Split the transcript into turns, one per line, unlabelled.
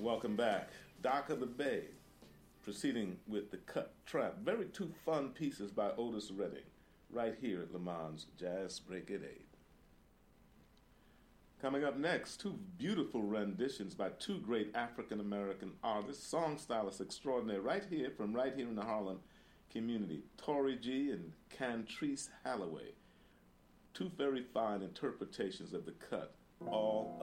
Welcome back. Dock of the Bay, proceeding with the Cut Trap. Very two fun pieces by Otis Redding, right here at Le Mans Jazz Brigade. Coming up next, two beautiful renditions by two great African-American artists, song stylists extraordinary, right here in the Harlem community, Tory G and Cantrice Halloway. Two very fine interpretations of the cut, All